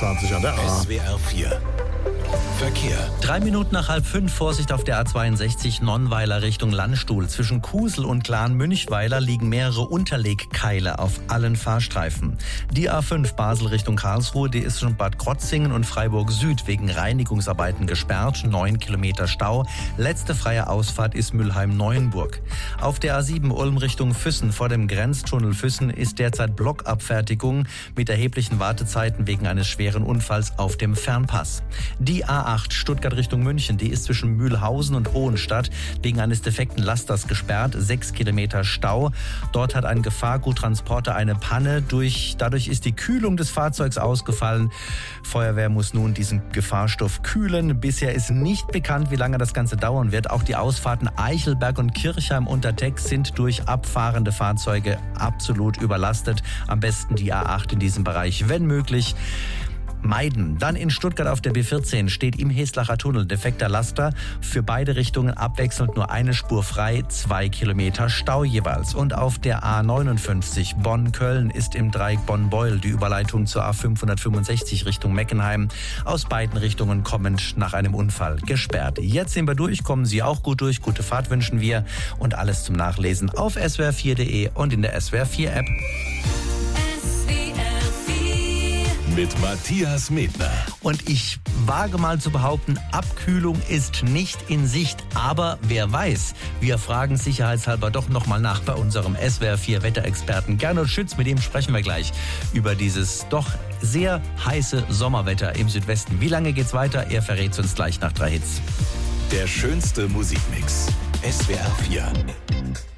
6:20 an der A. SWR 4 Verkehr. 3 Minuten nach 4:30, Vorsicht auf der A62 Nonnweiler Richtung Landstuhl. Zwischen Kusel und Glahn-Münchweiler liegen mehrere Unterlegkeile auf allen Fahrstreifen. Die A5 Basel Richtung Karlsruhe, die ist schon Bad Krotzingen und Freiburg Süd wegen Reinigungsarbeiten gesperrt. 9 Kilometer Stau. Letzte freie Ausfahrt ist Mülheim-Neuenburg. Auf der A7 Ulm Richtung Füssen vor dem Grenztunnel Füssen ist derzeit Blockabfertigung mit erheblichen Wartezeiten wegen eines schweren Unfalls auf dem Fernpass. Die A8 Stuttgart Richtung München, die ist zwischen Mühlhausen und Hohenstadt wegen eines defekten Lasters gesperrt. 6 Kilometer Stau. Dort hat ein Gefahrguttransporter eine Panne. Dadurch ist die Kühlung des Fahrzeugs ausgefallen. Feuerwehr muss nun diesen Gefahrstoff kühlen. Bisher ist nicht bekannt, wie lange das Ganze dauern wird. Auch die Ausfahrten Eichelberg und Kirchheim unter Teck sind durch abfahrende Fahrzeuge absolut überlastet. Am besten die A8 in diesem Bereich, wenn möglich, meiden. Dann in Stuttgart auf der B14 steht im Heslacher Tunnel defekter Laster. Für beide Richtungen abwechselnd nur eine Spur frei, 2 Kilometer Stau jeweils. Und auf der A59 Bonn-Köln ist im Dreieck Bonn-Beuel die Überleitung zur A565 Richtung Meckenheim aus beiden Richtungen kommend nach einem Unfall gesperrt. Jetzt sind wir durch, kommen Sie auch gut durch. Gute Fahrt wünschen wir und alles zum Nachlesen auf swr4.de und in der SWR 4 App. Mit Matthias Medner. Und ich wage mal zu behaupten, Abkühlung ist nicht in Sicht. Aber wer weiß, wir fragen sicherheitshalber doch nochmal nach bei unserem SWR 4 Wetterexperten Gernot Schütz. Mit dem sprechen wir gleich über dieses doch sehr heiße Sommerwetter im Südwesten. Wie lange geht's weiter? Er verrät uns gleich nach 3 Hits. Der schönste Musikmix. SWR 4.